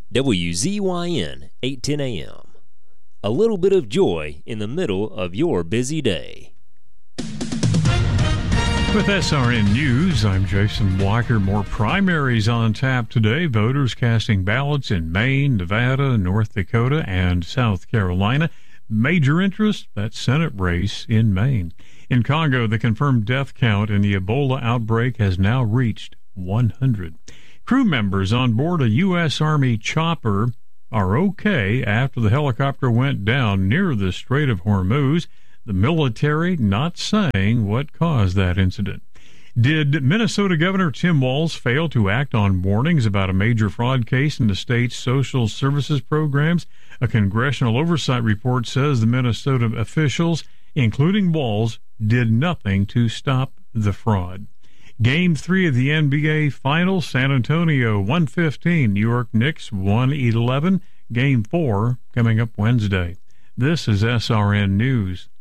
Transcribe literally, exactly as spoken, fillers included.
W Z Y N eight ten A M. A little bit of joy in the middle of your busy day. With S R N News, I'm Jason Walker. More primaries on tap today. Voters casting ballots in Maine, Nevada, North Dakota, and South Carolina. Major interest, that Senate race in Maine. In Congo, the confirmed death count in the Ebola outbreak has now reached one hundred. Crew members on board a U S Army chopper are okay after the helicopter went down near the Strait of Hormuz. The military not saying what caused that incident. Did Minnesota Governor Tim Walz fail to act on warnings about a major fraud case in the state's social services programs? A congressional oversight report says the Minnesota officials, including Walz, did nothing to stop the fraud. Game three of the N B A Finals, San Antonio one fifteen, New York Knicks one eleven. Game four coming up Wednesday. This is S R N News.